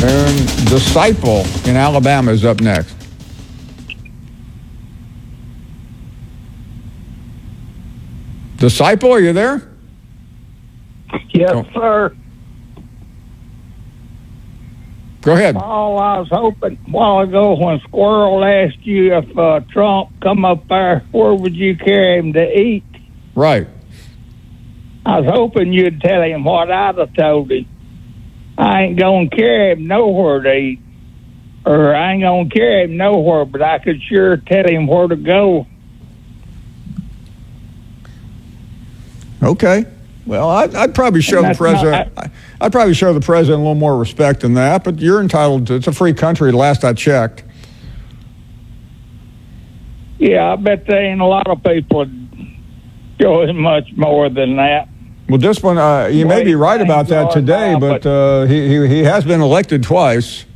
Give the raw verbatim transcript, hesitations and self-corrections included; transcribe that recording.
And Disciple in Alabama is up next. Disciple, are you there? Yes, Oh. sir. Go ahead. Oh, I was hoping a while ago when Squirrel asked you if uh, Trump come up there, where would you carry him to eat? Right. I was hoping you'd tell him what I'd have told him. I ain't going to carry him nowhere to eat. Or I ain't going to carry him nowhere, but I could sure tell him where to go. Okay. Well, I'd, I'd probably show the that's not- president. I, I'd probably show the president a little more respect than that. But you're entitled to. It's a free country. Last I checked. Yeah, I bet there ain't a lot of people show him much more than that. Well, this one, uh, you may be right about that today, but uh, he, he he has been elected twice.